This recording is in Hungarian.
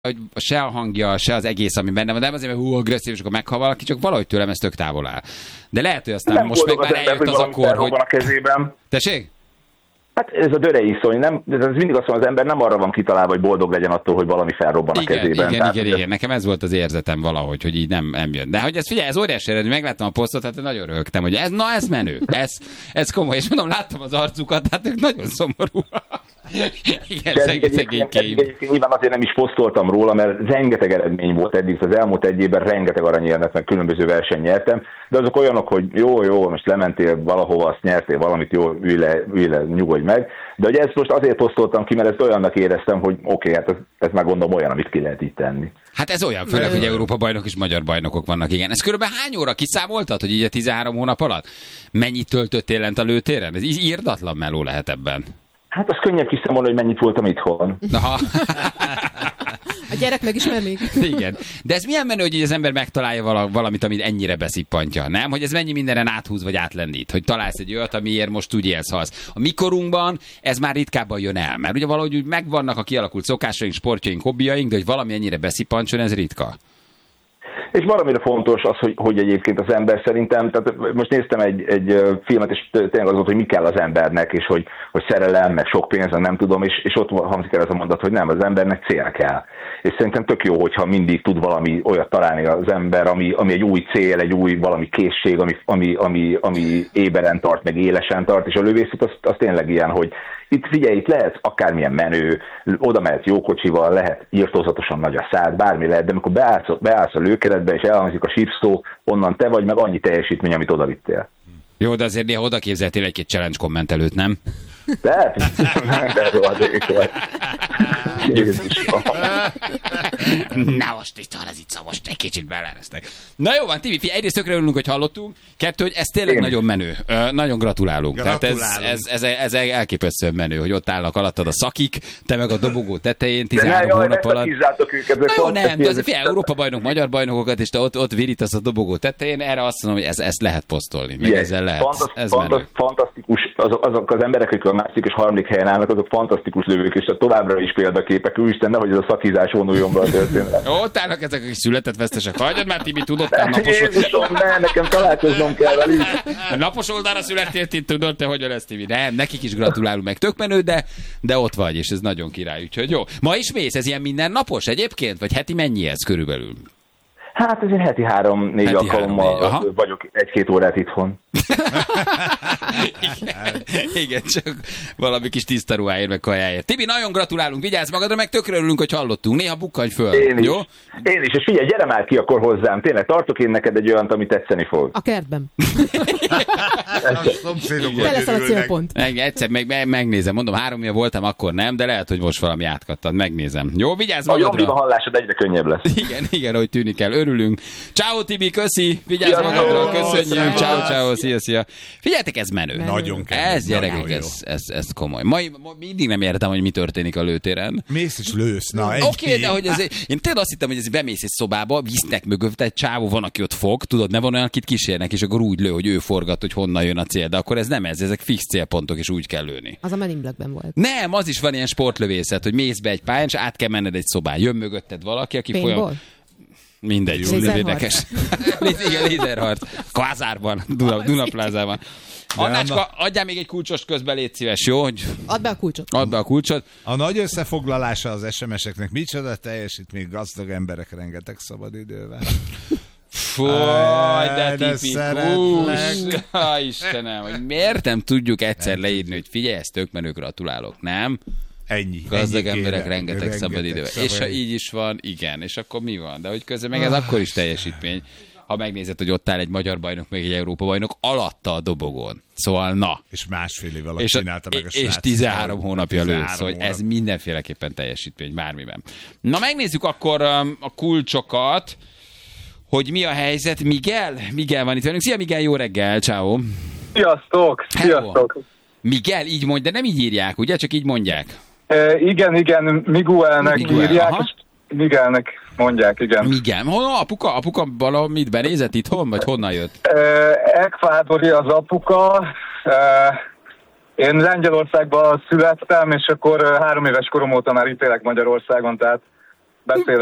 hogy se a hangja, se az egész, ami benne van, nem azért, mert agresszív, és akkor meghal valaki, csak valahogy tőlem ez tök távol áll. De lehet, hogy aztán nem most meg már eljött az akkor, hogy... a kezében. Tessék? Hát ez a dörei-iszony, nem, ez mindig azt mondja, az ember nem arra van kitalálva, hogy boldog legyen attól, hogy valami felrobban a kezében. Igen. Nekem ez volt az érzetem valahogy, hogy így nem jön. De hogy ez figyelj, ez óriási eredmény, megláttam a posztot, hát nagyon röhögtem, hogy ez menő. Ez komoly, és mondom, láttam az arcukat, hát ők nagyon szomorú. Igen, szegénykeim. Nyilván azért nem is posztoltam róla, mert rengeteg eredmény volt eddig, az elmúlt egy évben rengeteg aranyérmet, meg különböző versenyt nyertem, de azok olyanok, hogy jó, most lementél valahova, azt nyertél valamit, jó, ülj le, nyugodj meg. De hogy ezt most azért posztoltam ki, mert ezt olyannak éreztem, hogy oké, hát ez már gondolom olyan, amit ki lehet itt tenni. Hát ez olyan, főleg, hogy Európa bajnok és magyar bajnokok vannak, igen. Ez körülbelül hány óra kiszámoltad, hogy így a 13 hónap alatt? Mennyit töltöttél lent a lőtéren? Ez írdatlan meló lehet ebben. Hát az könnyebb kiszámolni, hogy mennyit voltam itthon. Aha. A gyerek megismer még. Igen. De ez milyen menő, hogy így az ember megtalálja valamit, amit ennyire beszippantja, nem? Hogy ez mennyi mindenen áthúz vagy átlendít. Hogy találsz egy olyat, amiért most úgy élsz, halsz. A mi korunkban ez már ritkábban jön el. Mert ugye valahogy úgy megvannak a kialakult szokásaink, sportjaink, hobbiaink, de hogy valami ennyire beszippantson, ez ritka. És valamire fontos az, hogy egyébként az ember szerintem, tehát most néztem egy filmet, és tényleg az volt, hogy mi kell az embernek, és hogy szerelem, meg sok pénz, nem tudom, és ott hangzik el ez a mondat, hogy nem, az embernek cél kell. És szerintem tök jó, hogyha mindig tud valami olyat találni az ember, ami egy új cél, egy új valami készség, ami éberen tart, meg élesen tart, és a lövészet az tényleg ilyen, hogy itt figyelj, itt lehet akármilyen menő, oda mehet jó kocsival, lehet írtózatosan nagy a szád, bármi lehet, de amikor beállsz a lőkeretbe, és elhangzik a sípszó, onnan te vagy, meg annyi teljesítmény, amit odavittél. Jó, de azért néha oda képzeltél egy-két challenge kommentelőt, nem? De rohadék vagy. Na most itt van az itt, most egy kicsit belereztek. Na jó van, Tibi, egyrészt tökre örülünk, hogy hallottunk. Kettő, hogy ez tényleg nagyon menő. Nagyon gratulálunk. Tehát ez elképesztően menő, hogy ott állnak alattad a szakik, te meg a dobogó tetején 13 hónap alatt. Na jó, nem, de azért Európa bajnok, magyar bajnokokat, és te ott virítasz a dobogó tetején, erre azt mondom, hogy ezt lehet posztolni. Meg ezzel lehet. Fantasztikus, azok az emberek, akik a második és harmadik helyen állnak, azok fantasztikus lövők, és továbbra is példaképek. Úristen, nehogy ez a szakizás vonuljon be a történetre. Ott állnak ezek, akik született vesztesek. Hagyjad már, Tibi, tudottál napos... Jézusom, nekem találkoznom kell velük. Napos oldalra születtél, tudod te, hogyan lesz, Tibi. Nem, nekik is gratulálunk, meg tök menő, de ott vagy, és ez nagyon király, úgyhogy jó. Ma is mész, ez ilyen mindennapos egyébként? Vagy heti mennyi ez körülbelül? Hát azért heti 3-4 alkalommal vagyok 1-2 órát itthon. Igen, csak valami kis tiszta ruháért, meg kajáért. Tibi, nagyon gratulálunk, vigyázz magadra, meg tökre örülünk, hogy hallottunk. Néha bukkanj föl, jó? Én is, és figyelj, gyere már ki akkor hozzám. Tényleg, tartok én neked egy olyant, ami tetszeni fog. A kertben. Te leszel a célpont. Egyszer megnézem, mondom, 3 éve voltam, akkor nem, de lehet, hogy most valami átkattad. Megnézem. Jó, vigyázz magadra. A hallásod egyre könnyebb lesz. Igen, hogy tűnik el. Örülünk. Ciao, Tibi, köszi. Vigyázz magadra, köszönjük. Ciao, szia. Figyeljetek, ez menő. Nagyon kemény. Ez gyerekek, ez komoly. Ma mindig nem értem, hogy mi történik a lőtéren. Mész és lősz. Oké, de hogy azért, én tényleg azt hittem, hogy ez bemész egy szobába, visznek mögött egy csávó, van, aki ott fog, tudod, ne van olyan, akit kísérnek, és akkor úgy lő, hogy ő forgat, hogy honnan jön a cél. De akkor ez nem ez, ezek fix célpontok, és úgy kell lőni. Az a Men in Blackben volt. Nem, az is van ilyen sportlövészet, hogy mész be egy pályán, és át kell menned egy szobán. Jön mögötted valaki, aki folyam... Mindegy, jó, érdekes. Igen, lézerharc. Kvázárban, Dunaplázában. Annácska, adjál még egy kulcsost közben, légy szíves, jó? Add be a kulcsot. Add be a kulcsot. A nagy összefoglalása az SMS-eknek micsoda teljesítmény, gazdag emberek rengeteg szabadidővel. Fúj, de tipikus. Istenem, hogy miért nem tudjuk egyszer leírni, hogy figyelj, ezt tök menő, gratulálok, nem? Ennyi. Gazdag emberek rengeteg szabadidővel. És ha így is van, igen, és akkor mi van? De hogy közben meg ez akkor is teljesítmény. Ha megnézed, hogy ott áll egy magyar bajnok, meg egy Európa bajnok alatta a dobogón. Szóval na. És másfél év alatt csinálta meg a srác. És 13 hónapja lő. Szóval ez mindenféleképpen teljesítmény, bármiben. Na megnézzük akkor a kulcsokat, hogy mi a helyzet. Miguel van itt velünk. Szia Miguel, jó reggel, ciao. Sziasztok. Miguel, így mondja, de nem így írják, ugye? Csak így mondják. Igen, Miguelnek írják, és Miguelnek mondják, igen. Miguel. Apuka valami mit benézett itthon, vagy honnan jött? Ekvádori az apuka. Én Lengyelországban születtem, és akkor 3 éves korom óta már itt élek Magyarországon, tehát beszélek.